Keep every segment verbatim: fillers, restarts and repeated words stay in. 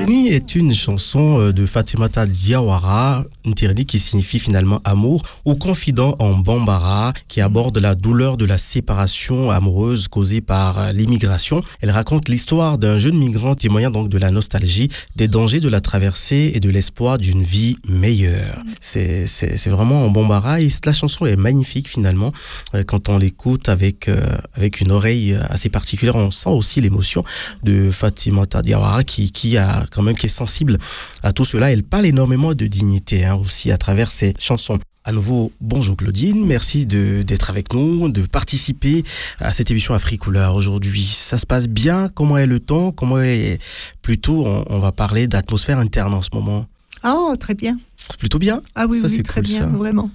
Ntirni est une chanson de Fatimata Diawara, Ntirni qui signifie finalement amour, ou confident en Bambara, qui aborde la douleur de la séparation amoureuse causée par l'immigration. Elle raconte l'histoire d'un jeune migrant témoignant donc de la nostalgie, des dangers de la traversée et de l'espoir d'une vie meilleure. C'est, c'est, c'est vraiment en Bambara et la chanson est magnifique finalement. Quand on l'écoute avec, euh, avec une oreille assez particulière, on sent aussi l'émotion de Fatimata Diawara qui, qui a quand même, qui est sensible à tout cela. Elle parle énormément de dignité hein, aussi à travers ses chansons. À nouveau, bonjour Claudine, merci de, d'être avec nous, de participer à cette émission Africouleur aujourd'hui. Ça se passe bien? Comment est le temps? Comment est... Plutôt, on, on va parler d'atmosphère interne en ce moment. Oh, très bien. C'est plutôt bien. Ah oui, ça, oui c'est très cool, bien, ça. Vraiment.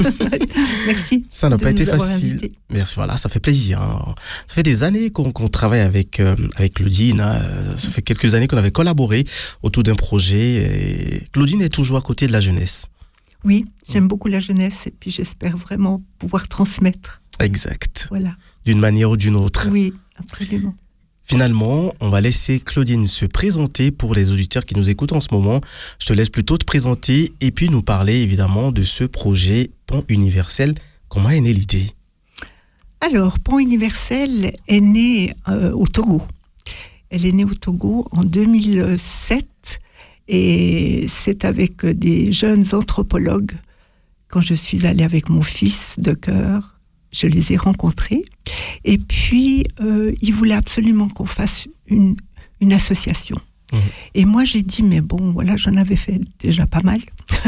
Merci. Ça n'a pas été facile. Invité. Merci, voilà, ça fait plaisir. Hein. Ça fait des années qu'on, qu'on travaille avec, euh, avec Claudine. Hein. Ça fait quelques années qu'on avait collaboré autour d'un projet. Et Claudine est toujours à côté de la jeunesse. Oui, j'aime beaucoup la jeunesse et puis j'espère vraiment pouvoir transmettre. Exact. Voilà. D'une manière ou d'une autre. Oui, absolument. Finalement, on va laisser Claudine se présenter pour les auditeurs qui nous écoutent en ce moment. Je te laisse plutôt te présenter et puis nous parler évidemment de ce projet Pont Universel. Comment est née l'idée? Alors, Pont Universel est né euh, au Togo. Elle est née au Togo en deux mille sept et c'est avec des jeunes anthropologues. Quand je suis allée avec mon fils de cœur, je les ai rencontrés. Et puis, euh, ils voulaient absolument qu'on fasse une, une association. Mmh. Et moi, j'ai dit, mais bon, voilà, j'en avais fait déjà pas mal.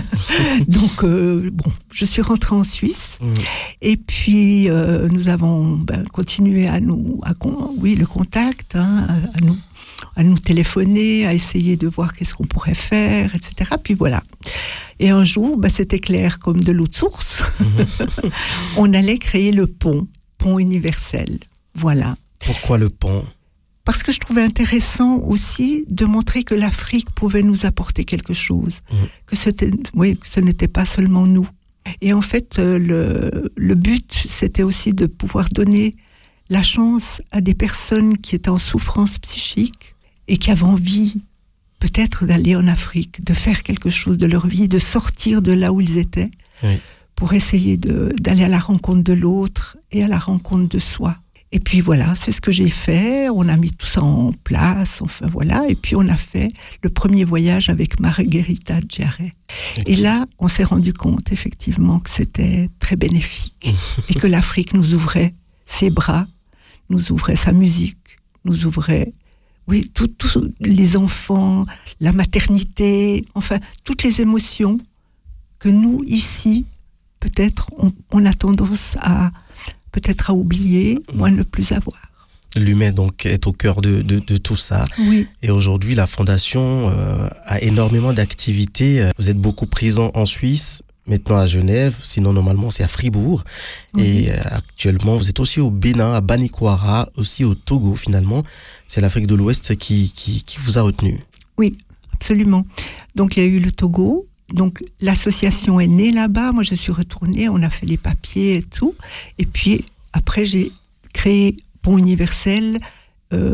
Donc, euh, bon, je suis rentrée en Suisse. Mmh. Et puis, euh, nous avons ben, continué à nous... À, oui, le contact, hein, à, à, nous, à nous téléphoner, à essayer de voir qu'est-ce qu'on pourrait faire, et cetera. Puis voilà. Et un jour, ben, c'était clair comme de l'eau de source. Mmh. On allait créer le pont. Pont Universel, voilà. Pourquoi le pont? Parce que je trouvais intéressant aussi de montrer que l'Afrique pouvait nous apporter quelque chose, mmh. que, c'était, oui, que ce n'était pas seulement nous. Et en fait, le, le but, c'était aussi de pouvoir donner la chance à des personnes qui étaient en souffrance psychique et qui avaient envie peut-être d'aller en Afrique, de faire quelque chose de leur vie, de sortir de là où ils étaient. Oui. Pour essayer de, d'aller à la rencontre de l'autre et à la rencontre de soi. Et puis voilà, c'est ce que j'ai fait. On a mis tout ça en place, enfin voilà. Et puis on a fait le premier voyage avec Margherita Djarret. Et là, on s'est rendu compte effectivement que c'était très bénéfique et que l'Afrique nous ouvrait ses bras, nous ouvrait sa musique, nous ouvrait, oui, tous les enfants, la maternité, enfin, toutes les émotions que nous, ici, peut-être on, on a tendance à peut-être à oublier ou à ne plus avoir. L'humain donc est au cœur de, de, de tout ça. Oui. Et aujourd'hui, la Fondation euh, a énormément d'activités. Vous êtes beaucoup présent en Suisse, maintenant à Genève, sinon normalement c'est à Fribourg. Oui. Et euh, actuellement, vous êtes aussi au Bénin, à Banikwara, aussi au Togo finalement. C'est l'Afrique de l'Ouest qui, qui, qui vous a retenu. Oui, absolument. Donc il y a eu le Togo. Donc, l'association est née là-bas. Moi, je suis retournée, on a fait les papiers et tout. Et puis, après, j'ai créé Pont Universel euh,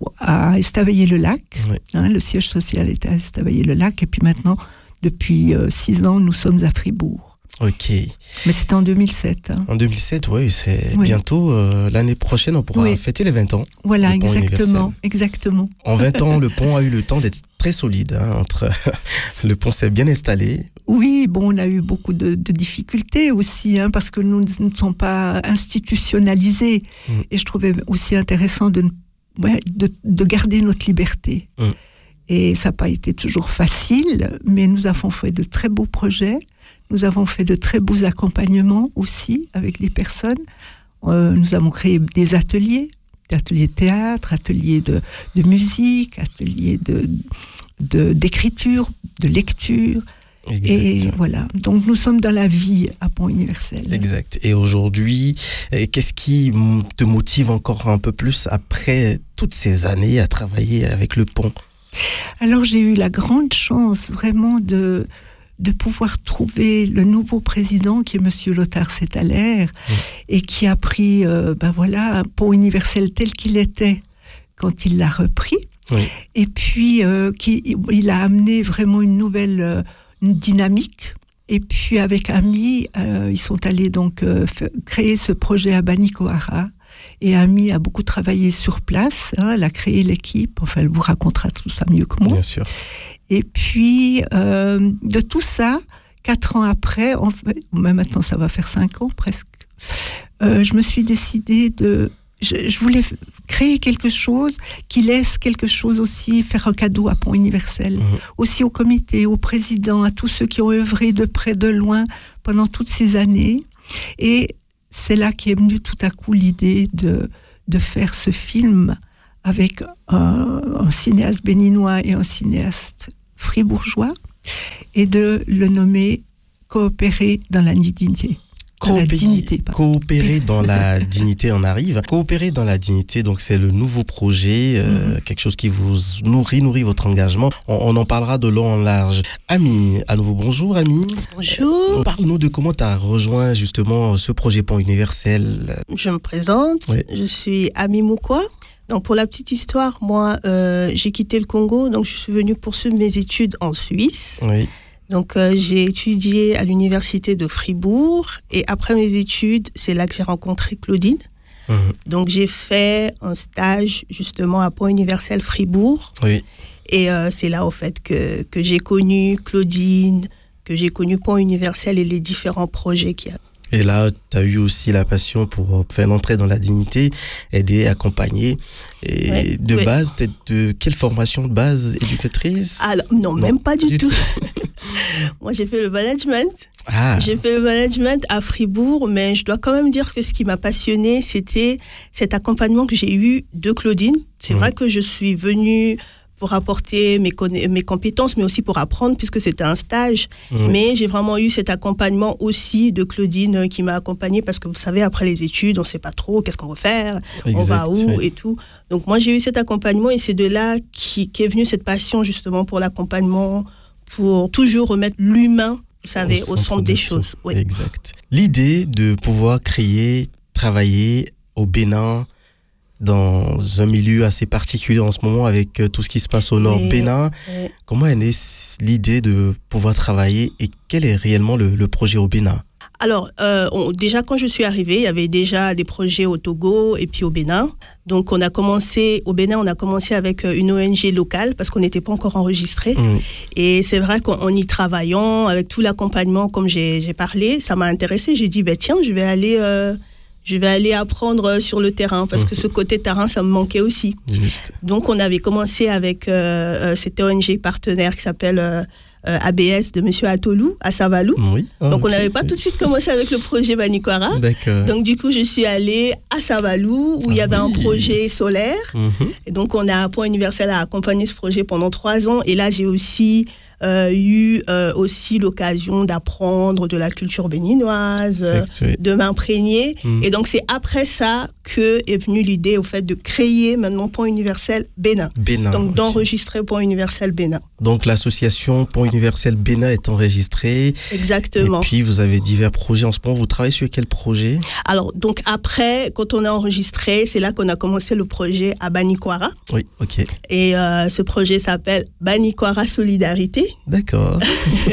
à Estavayer-le-Lac. Oui. Hein, le siège social était à Estavayer-le-Lac. Et puis maintenant, depuis euh, six ans, nous sommes à Fribourg. Ok. Mais c'était en deux mille sept. Hein. En deux mille sept, oui, c'est oui. bientôt. Euh, l'année prochaine, on pourra oui. fêter les vingt ans. Voilà, exactement, exactement. En vingt ans, le pont a eu le temps d'être très solide. Hein, entre le pont s'est bien installé. Oui, bon, on a eu beaucoup de, de difficultés aussi, hein, parce que nous ne sommes pas institutionnalisés. Mmh. Et je trouvais aussi intéressant de, ouais, de, de garder notre liberté. Mmh. Et ça n'a pas été toujours facile, mais nous avons fait de très beaux projets. Nous avons fait de très beaux accompagnements aussi avec des personnes. Euh, nous avons créé des ateliers, des ateliers de théâtre, ateliers de, de musique, ateliers de, de, d'écriture, de lecture. Exact. Et voilà. Donc nous sommes dans la vie à Pont Universel. Exact. Et aujourd'hui, qu'est-ce qui te motive encore un peu plus après toutes ces années à travailler avec le pont? Alors j'ai eu la grande chance vraiment de de pouvoir trouver le nouveau président qui est Monsieur Lothar Setthaler mmh. et qui a pris euh, ben voilà, un Pont Universel tel qu'il était quand il l'a repris Oui. Et puis, euh, qui, il a amené vraiment une nouvelle euh, une dynamique. Et puis, avec Ami, euh, ils sont allés donc euh, f- créer ce projet à Banikoara. Et Ami a beaucoup travaillé sur place. Hein, elle a créé l'équipe. Enfin, elle vous racontera tout ça mieux que moi. Bien sûr. Et puis, euh, de tout ça, quatre ans après, en fait, mais maintenant ça va faire cinq ans presque, euh, je me suis décidée de... Je, je voulais créer quelque chose qui laisse quelque chose aussi, faire un cadeau à Pont Universel, mmh. aussi au comité, au président, à tous ceux qui ont œuvré de près, de loin pendant toutes ces années. Et c'est là qu'est venue tout à coup l'idée de, de faire ce film avec un, un cinéaste béninois et un cinéaste fribourgeois, et de le nommer Coopérer dans la dignité. Coopérer, la dignité, coopérer dans la dignité, on arrive. Coopérer dans la dignité, donc c'est le nouveau projet, euh, mm-hmm. quelque chose qui vous nourrit, nourrit votre engagement. On, on en parlera de long en large. Ami, à nouveau bonjour Ami. Bonjour. Euh, Parle-nous de comment tu as rejoint justement ce projet Pont Universel. Je me présente, oui. je suis Ami Moukwa. Donc pour la petite histoire, moi euh, j'ai quitté le Congo, donc je suis venue poursuivre mes études en Suisse. Oui. Donc euh, j'ai étudié à l'université de Fribourg et après mes études, c'est là que j'ai rencontré Claudine. Mmh. Donc j'ai fait un stage justement à Pont Universel Fribourg. Oui. Et euh, c'est là au fait que, que j'ai connu Claudine, que j'ai connu Pont Universel et les différents projets qu'il y a. Et là, tu as eu aussi la passion pour faire l'entrée dans la dignité, aider, accompagner. Et ouais, de ouais. base, peut-être de quelle formation de base éducatrice? Alors, non, non, même pas du, du tout. tout. Moi, j'ai fait le management. Ah. J'ai fait le management à Fribourg, mais je dois quand même dire que ce qui m'a passionné, c'était cet accompagnement que j'ai eu de Claudine. C'est mmh. vrai que je suis venue pour apporter mes, conna- mes compétences, mais aussi pour apprendre, puisque c'était un stage. Mmh. Mais j'ai vraiment eu cet accompagnement aussi de Claudine euh, qui m'a accompagnée, parce que vous savez, après les études, on ne sait pas trop qu'est-ce qu'on veut faire, exact, on va où oui. et tout. Donc moi, j'ai eu cet accompagnement et c'est de là qui, qui est venue cette passion justement pour l'accompagnement, pour toujours remettre l'humain, vous savez, au centre, au centre des choses. Oui. Exact. L'idée de pouvoir créer, travailler au Bénin, dans un milieu assez particulier en ce moment avec tout ce qui se passe au nord oui, Bénin. Oui. Comment est née l'idée de pouvoir travailler et quel est réellement le, le projet au Bénin? Alors, euh, on, déjà quand je suis arrivée, il y avait déjà des projets au Togo et puis au Bénin. Donc, on a commencé, au Bénin, on a commencé avec une O N G locale parce qu'on n'était pas encore enregistré. Mmh. Et c'est vrai qu'en y travaillant, avec tout l'accompagnement, comme j'ai, j'ai parlé, ça m'a intéressée. J'ai dit, bah, tiens, je vais aller... Euh, Je vais aller apprendre sur le terrain parce que ce côté terrain, ça me manquait aussi. Juste. Donc, on avait commencé avec euh, cette O N G partenaire qui s'appelle euh, A B S de Monsieur Atolou à Savalou. Oui. Oh, Donc, on n'avait okay. pas tout de suite commencé avec le projet Banikoara. D'accord. Donc, du coup, je suis allée à Savalou où ah, il y avait oui. un projet solaire. Mm-hmm. Et donc, on a, Pont Universel a accompagné ce projet pendant trois ans. Et là, j'ai aussi... Euh, eu euh, aussi l'occasion d'apprendre de la culture béninoise, exact, oui. de m'imprégner. Mmh. Et donc, c'est après ça que est venue l'idée au fait de créer maintenant Pont Universel Bénin. Bénin donc, okay. d'enregistrer Pont Universel Bénin. Donc, l'association Pont Universel Bénin est enregistrée. Exactement. Et puis, vous avez divers projets en ce moment. Vous travaillez sur quel projet? Alors, donc, après, quand on a enregistré, c'est là qu'on a commencé le projet à Banikoara. Oui, ok. Et euh, ce projet s'appelle Banikoara Solidarité. D'accord.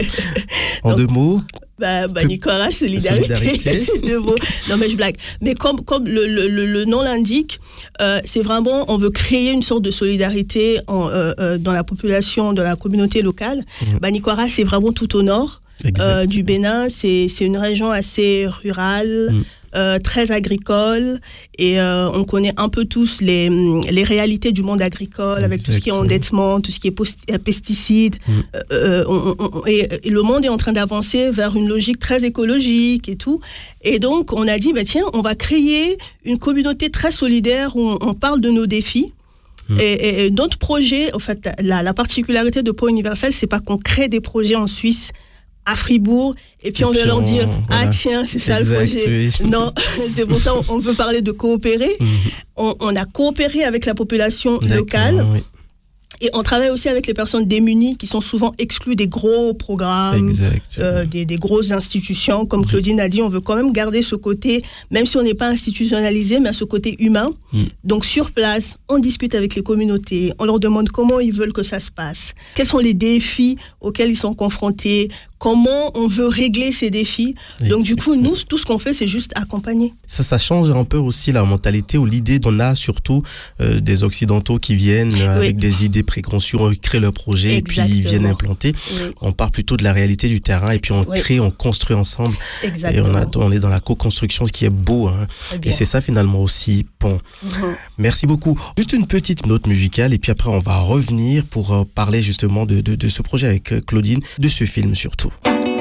En donc, deux mots bah, Banikoara Solidarité, solidarité. C'est deux mots. Non mais je blague. Mais comme, comme le, le, le nom l'indique, euh, c'est vraiment, on veut créer une sorte de solidarité en, euh, euh, dans la population, dans la communauté locale. Mmh. Banikoara, c'est vraiment tout au nord euh, du Bénin. C'est, c'est une région assez rurale. Mmh. Euh, très agricole et euh, on connaît un peu tous les, les réalités du monde agricole avec exact, tout ce qui est endettement, tout ce qui est post- pesticides mm. euh, on, on, et, et le monde est en train d'avancer vers une logique très écologique et tout et donc on a dit bah, tiens on va créer une communauté très solidaire où on, on parle de nos défis. Mm. Et, et, et notre projet, en fait, la, la particularité de Pont Universel, c'est pas qu'on crée des projets en Suisse à Fribourg, et puis et on va leur dire « Ah tiens, c'est ça exact, le projet oui. ». Non, c'est pour ça qu'on veut parler de coopérer. Mmh. On, on a coopéré avec la population D'accord, locale. Oui. Et on travaille aussi avec les personnes démunies qui sont souvent exclues des gros programmes, euh, des, des grosses institutions. Comme Claudine a dit, on veut quand même garder ce côté, même si on n'est pas institutionnalisé, mais ce côté humain. Mm. Donc sur place, on discute avec les communautés, on leur demande comment ils veulent que ça se passe, quels sont les défis auxquels ils sont confrontés, comment on veut régler ces défis. Exactement. Donc du coup, nous, tout ce qu'on fait, c'est juste accompagner. Ça, ça change un peu aussi la mentalité ou l'idée qu'on a surtout euh, des Occidentaux qui viennent euh, oui. avec des idées préconçues, on crée leur projet. Exactement. Et puis ils viennent implanter. Oui. On part plutôt de la réalité du terrain et puis on oui. crée, on construit ensemble. Exactement. Et on, a, on est dans la co-construction, ce qui est beau. Hein. Et c'est ça finalement aussi bon. Mm-hmm. Merci beaucoup. Juste une petite note musicale et puis après on va revenir pour euh, parler justement de, de, de ce projet avec Claudine, de ce film surtout.